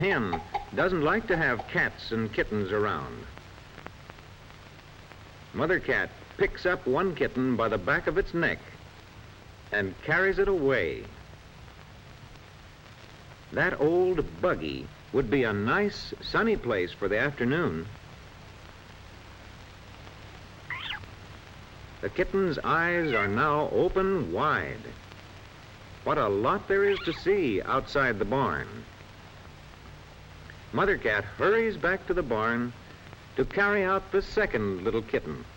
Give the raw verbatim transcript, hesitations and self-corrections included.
Hen doesn't like to have cats and kittens around. Mother cat picks up one kitten by the back of its neck and carries it away. That old buggy would be a nice sunny place for the afternoon. The kitten's eyes are now open wide. What a lot there is to see outside the barn. Mother cat hurries back to the barn to carry out the second little kitten.